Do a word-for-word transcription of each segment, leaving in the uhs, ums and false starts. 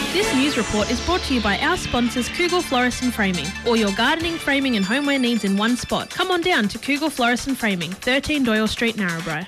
This news report is brought to you by our sponsors Cougal Florist and Framing. All your gardening, framing and homeware needs in one spot. Come on down to Cougal Florist and Framing, thirteen Doyle Street, Narrabri.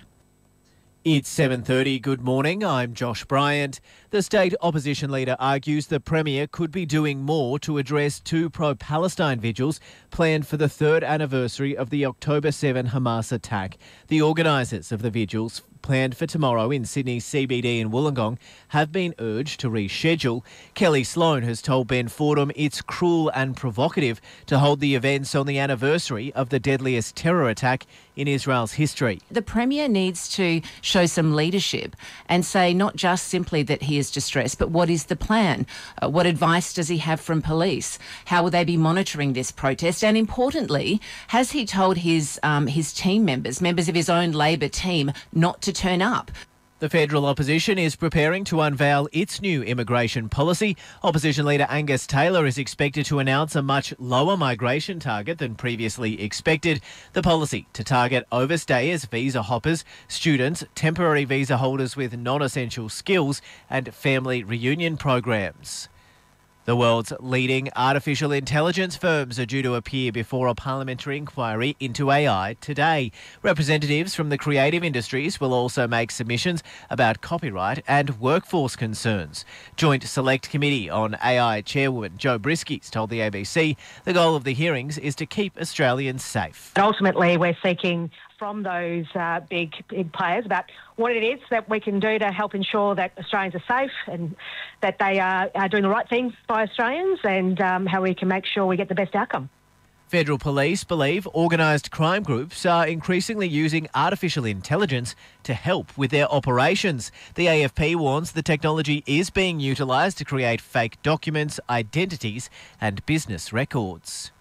It's seven thirty. Good morning. I'm Josh Bryant. The state opposition leader argues the Premier could be doing more to address two pro-Palestine vigils planned for the third anniversary of the October seventh Hamas attack. The organisers of the vigils, planned for tomorrow in Sydney's C B D and Wollongong, have been urged to reschedule. Kelly Sloan has told Ben Fordham it's cruel and provocative to hold the events on the anniversary of the deadliest terror attack in Israel's history. The Premier needs to show some leadership and say not just simply that he is distressed, but what is the plan? Uh, what advice does he have from police? How will they be monitoring this protest? And importantly, has he told his um, his team members, members of his own Labor team, not to turn up? The federal opposition is preparing to unveil its new immigration policy. Opposition leader Angus Taylor is expected to announce a much lower migration target than previously expected. The policy to target overstayers, visa hoppers, students, temporary visa holders with non-essential skills and family reunion programs. The world's leading artificial intelligence firms are due to appear before a parliamentary inquiry into A I today. Representatives from the creative industries will also make submissions about copyright and workforce concerns. Joint Select Committee on A I Chairwoman Jo Briskis told the A B C the goal of the hearings is to keep Australians safe. Ultimately, we're seeking from those uh, big big players about what it is that we can do to help ensure that Australians are safe and that they are, are doing the right thing by Australians, and um, how we can make sure we get the best outcome. Federal police believe organised crime groups are increasingly using artificial intelligence to help with their operations. The A F P warns the technology is being utilised to create fake documents, identities and business records.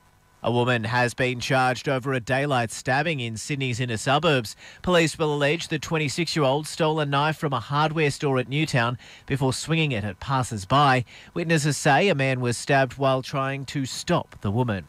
A woman has been charged over a daylight stabbing in Sydney's inner suburbs. Police will allege the twenty-six-year-old stole a knife from a hardware store at Newtown before swinging it at passers-by. Witnesses say a man was stabbed while trying to stop the woman.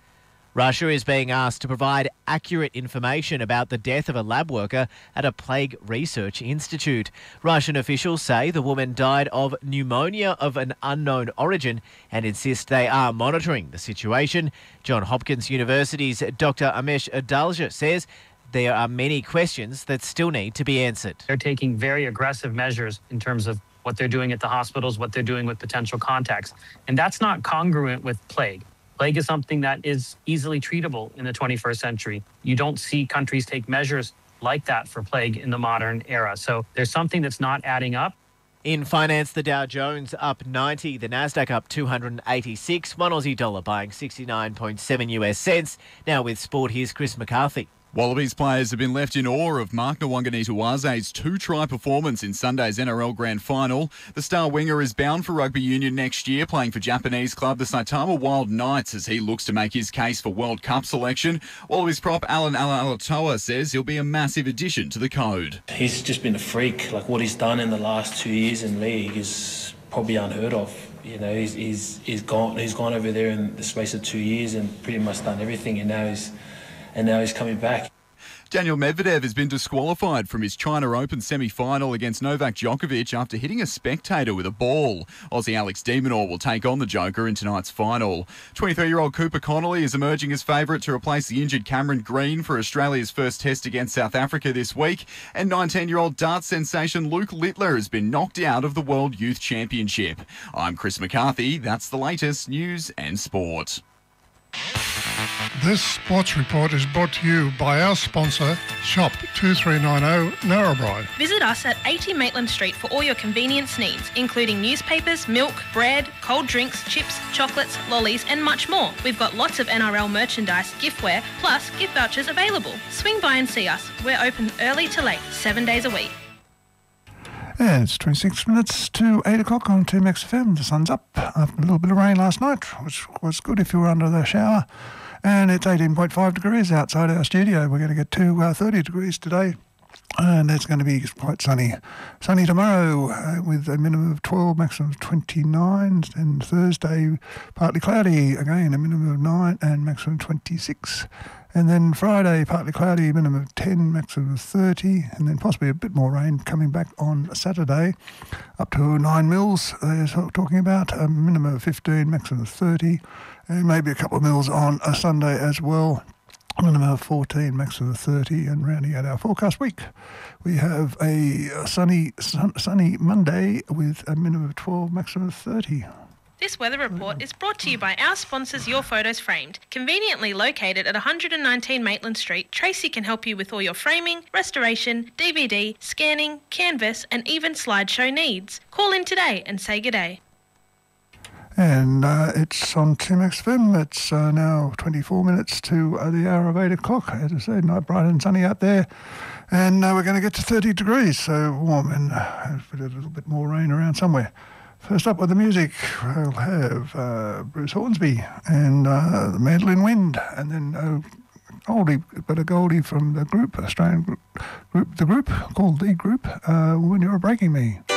Russia is being asked to provide accurate information about the death of a lab worker at a plague research institute. Russian officials say the woman died of pneumonia of an unknown origin and insist they are monitoring the situation. Johns Hopkins University's Doctor Amesh Adalja says there are many questions that still need to be answered. They're taking very aggressive measures in terms of what they're doing at the hospitals, what they're doing with potential contacts. And that's not congruent with plague. Plague is something that is easily treatable in the twenty-first century. You don't see countries take measures like that for plague in the modern era. So there's something that's not adding up. In finance, the Dow Jones up ninety, the Nasdaq up two hundred eighty-six, one Aussie dollar buying sixty-nine point seven U S cents. Now with sport, here's Chris McCarthy. Wallabies players have been left in awe of Mark Nwanganita-Waze's two-try performance in Sunday's N R L Grand Final. The star winger is bound for rugby union next year, playing for Japanese club the Saitama Wild Knights as he looks to make his case for World Cup selection. Wallabies prop Alan Alatoa says he'll be a massive addition to the code. He's just been a freak. Like what he's done in the last two years in league is probably unheard of. You know, he's he's he's gone he's gone over there in the space of two years and pretty much done everything, and now he's and now he's coming back. Daniel Medvedev has been disqualified from his China Open semi-final against Novak Djokovic after hitting a spectator with a ball. Aussie Alex de Minaur will take on the Joker in tonight's final. twenty-three-year-old Cooper Connolly is emerging as favourite to replace the injured Cameron Green for Australia's first test against South Africa this week. And nineteen-year-old darts sensation Luke Littler has been knocked out of the World Youth Championship. I'm Chris McCarthy. That's the latest news and sport. This sports report is brought to you by our sponsor, Shop two three nine zero Narrabri. Visit us at eighty Maitland Street for all your convenience needs, including newspapers, milk, bread, cold drinks, chips, chocolates, lollies and much more. We've got lots of N R L merchandise, giftware, plus gift vouchers available. Swing by and see us. We're open early to late, seven days a week. And it's twenty-six minutes to eight o'clock on two Max F M. The sun's up after a little bit of rain last night, which was good if you were under the shower. And it's eighteen point five degrees outside our studio. We're going to get to uh, thirty degrees today. And it's going to be quite sunny. Sunny tomorrow uh, with a minimum of twelve, maximum of twenty-nine. And Thursday, partly cloudy, again a minimum of nine and maximum of twenty-six. And then Friday, partly cloudy, minimum of ten, maximum of thirty. And then possibly a bit more rain coming back on Saturday, up to nine mils. They're talking about a minimum of fifteen, maximum of thirty. And maybe a couple of mils on a Sunday as well. Minimum of fourteen, maximum of thirty, and rounding out our forecast week, we have a sunny sun, sunny Monday with a minimum of twelve, maximum of thirty. This weather report is brought to you by our sponsors Your Photos Framed. Conveniently located at one hundred nineteen Maitland Street, Tracy can help you with all your framing, restoration, D V D, scanning, canvas and even slideshow needs. Call in today and say good day. And uh, it's on two Max F M. It's uh, now twenty-four minutes to uh, the hour of eight o'clock. As I said, night bright and sunny out there. And uh, we're going to get to thirty degrees, so warm, and uh, a little bit more rain around somewhere. First up with the music, we'll have uh, Bruce Hornsby and uh, the Mandolin Wind, and then uh, oldie, but a goldie from the group, Australian group, group the group, called The Group, uh, When You're Breaking Me.